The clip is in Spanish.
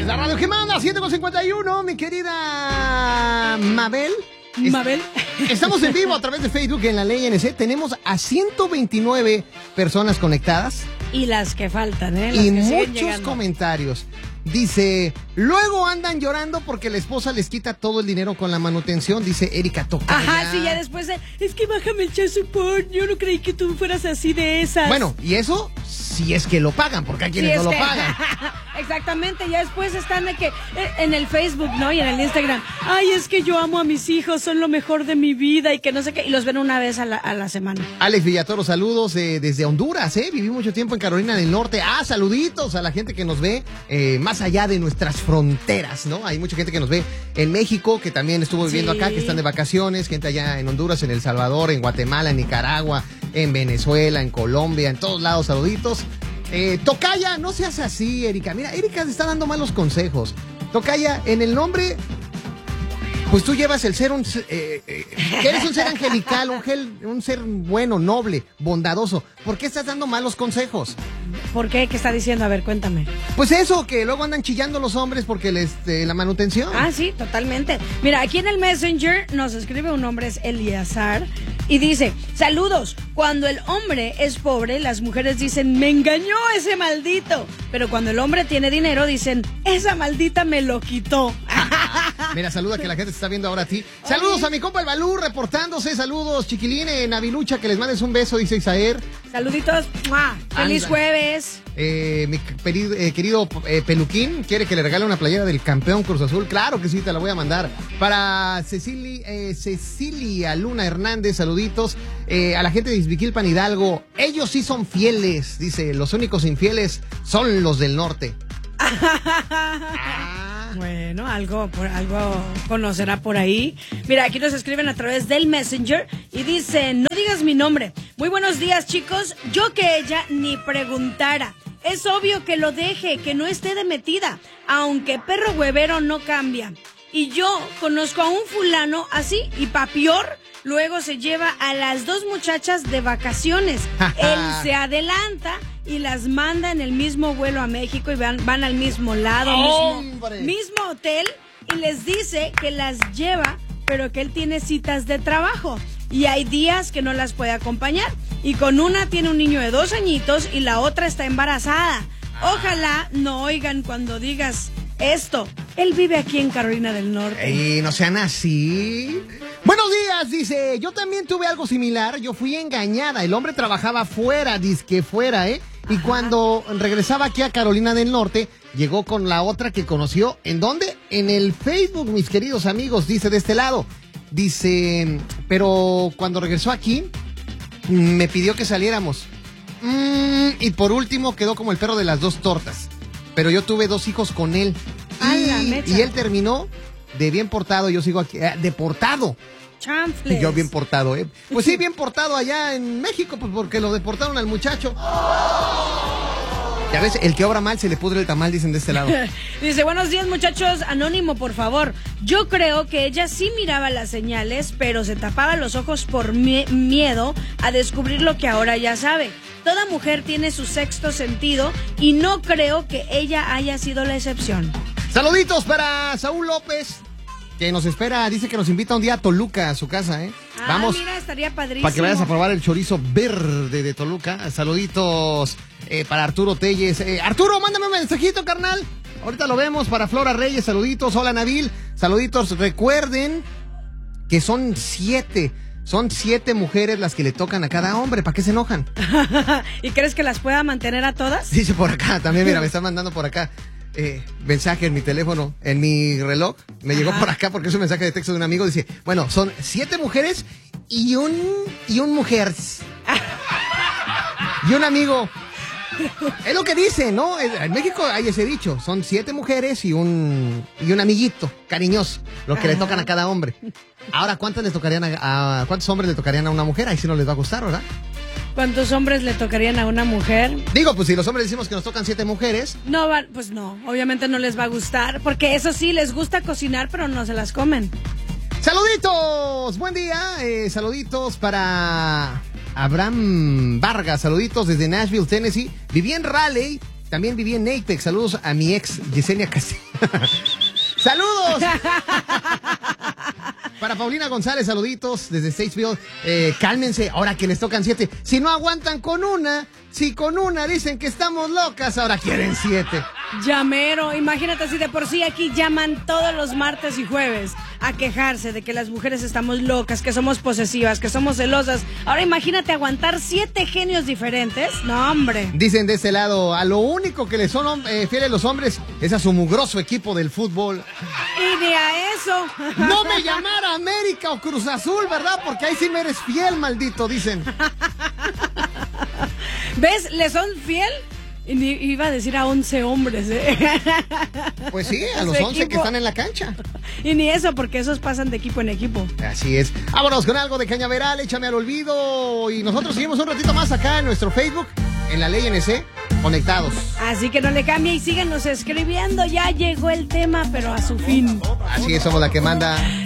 La radio que manda, 7:51, mi querida Mabel. Mabel. Estamos en vivo a través de Facebook en La Ley NC. Tenemos a 129 personas conectadas. Y las que faltan, ¿eh? Las Y que siguen muchos llegando. comentarios. Dice, luego andan llorando porque la esposa les quita todo el dinero con la manutención, dice Erika Tocaya. Ajá, sí, ya después de, es que bájame el child support, yo no creí que tú fueras así de esas. Bueno, y eso si es que lo pagan, porque hay quienes Sí, no lo que- pagan. Exactamente, ya después están de que en el Facebook, ¿no? Y en el Instagram, ay, es que yo amo a mis hijos, son lo mejor de mi vida y que no sé qué, y los ven una vez a la semana. Alex Villatoro, saludos desde Honduras, viví mucho tiempo en Carolina del Norte. Saluditos a la gente que nos ve más allá de nuestras fronteras, ¿no? Hay mucha gente que nos ve en México, que también estuvo viviendo Sí. acá, que están de vacaciones, gente allá en Honduras, en El Salvador, en Guatemala, en Nicaragua, en Venezuela, en Colombia, en todos lados, saluditos. Tocaya, no seas así, Erika. Mira, Erika te está dando malos consejos. Tocaya, en el nombre, pues tú llevas el ser que eres un ser angelical, un ser bueno, noble, bondadoso. ¿Por qué estás dando malos consejos? ¿Por qué? ¿Qué está diciendo? A ver, cuéntame. Pues eso, que luego andan chillando los hombres porque la manutención. Ah, sí, totalmente. Mira, aquí en el Messenger nos escribe un hombre, es Eliazar, y dice, saludos, cuando el hombre es pobre, las mujeres dicen, me engañó ese maldito. Pero cuando el hombre tiene dinero, dicen, esa maldita me lo quitó. Mira, saluda que la gente te está viendo ahora a ti. Saludos a mi compa el Balú reportándose. Saludos, chiquiline, Navilucha, que les mandes un beso, dice Isaer. Saluditos, ¡mua! Feliz Anda. jueves. Mi querido Peluquín quiere que le regale una playera del campeón Cruz Azul. Claro que sí, te la voy a mandar. Para Cecilia Luna Hernández, saluditos. A la gente de Izbiquilpan Hidalgo, ellos sí son fieles. Dice, los únicos infieles son los del norte. Bueno, algo conocerá por ahí. Mira, aquí nos escriben a través del Messenger y dicen, no digas mi nombre. Muy buenos días, chicos. Yo que ella ni preguntara. Es obvio que lo deje, que no esté de metida, aunque perro huevero no cambia. Y yo conozco a un fulano así, y pa' peor, luego se lleva a las dos muchachas de vacaciones. Él se adelanta y las manda en el mismo vuelo a México y van al mismo lado, mismo hotel, y les dice que las lleva, pero que él tiene citas de trabajo y hay días que no las puede acompañar. Y con una tiene un niño de 2 añitos y la otra está embarazada. Ojalá no oigan cuando digas esto. Él vive aquí en Carolina del Norte. Ey, no sean así. Buenos días, dice. Yo también tuve algo similar. Yo fui engañada. El hombre trabajaba fuera, dizque fuera, Y Ajá. cuando regresaba aquí a Carolina del Norte, llegó con la otra que conoció. ¿En dónde? En el Facebook, mis queridos amigos, dice de este lado. Dice, pero cuando regresó aquí, me pidió que saliéramos. Y por último quedó como el perro de las 2 tortas. Pero yo tuve 2 hijos con él. A la mecha. Y él terminó de bien portado. Yo sigo aquí, deportado. Chanfles. Yo bien portado, Pues sí, bien portado allá en México, pues porque lo deportaron al muchacho. Ya ves, el que obra mal se le pudre el tamal, dicen de este lado. Dice, buenos días, muchachos. Anónimo, por favor. Yo creo que ella sí miraba las señales, pero se tapaba los ojos por miedo a descubrir lo que ahora ya sabe. Toda mujer tiene su sexto sentido y no creo que ella haya sido la excepción. Saluditos para Saúl López, que nos espera, dice que nos invita un día a Toluca, a su casa, Vamos. Mira, estaría padrísimo. Para que vayas a probar el chorizo verde de Toluca. Saluditos para Arturo Telles. Arturo, mándame un mensajito, carnal. Ahorita lo vemos. Para Flora Reyes, saluditos. Hola, Nabil. Saluditos. Recuerden que son 7. Son 7 mujeres las que le tocan a cada hombre. ¿Para qué se enojan? ¿Y crees que las pueda mantener a todas? Dice por acá también, mira, me están mandando por acá mensaje en mi teléfono, en mi reloj. Me llegó por acá porque es un mensaje de texto de un amigo. Dice, bueno, son 7 mujeres y un mujer. Y un amigo. Es lo que dice, ¿no? En México hay ese dicho. Son 7 mujeres y un amiguito cariñoso, lo que le tocan a cada hombre. Ahora, ¿cuántos hombres le tocarían a una mujer? Ahí sí no les va a gustar, ¿verdad? ¿Cuántos hombres le tocarían a una mujer? Digo, pues si los hombres decimos que nos tocan 7 mujeres. No, pues no, obviamente no les va a gustar, porque eso sí, les gusta cocinar, pero no se las comen. ¡Saluditos! Buen día, saluditos para Abraham Vargas, saluditos desde Nashville, Tennessee. Viví en Raleigh, también viví en Apex. Saludos a mi ex Yesenia Castillo. ¡Saludos! Para Paulina González, saluditos desde Statesville. Cálmense, ahora que les tocan 7. Si no aguantan con una, si con una dicen que estamos locas, ahora quieren 7. Llamero, imagínate si de por sí aquí llaman todos los martes y jueves a quejarse de que las mujeres estamos locas, que somos posesivas, que somos celosas. Ahora imagínate aguantar 7 genios diferentes. No, hombre. Dicen de este lado, a lo único que le son fieles los hombres es a su mugroso equipo del fútbol. Y ni a eso. No me llamara América o Cruz Azul, ¿verdad? Porque ahí sí me eres fiel, maldito, dicen. ¿Ves? ¿Le son fiel? Iba a decir a 11 hombres, Pues sí, a los 11 que están en la cancha. Y ni eso, porque esos pasan de equipo en equipo. Así es. Vámonos con algo de Cañaveral, échame al olvido. Y nosotros seguimos un ratito más acá en nuestro Facebook, en La Ley NC, conectados. Así que no le cambie y síganos escribiendo. Ya llegó el tema, pero a su fin. Así es, somos la que manda.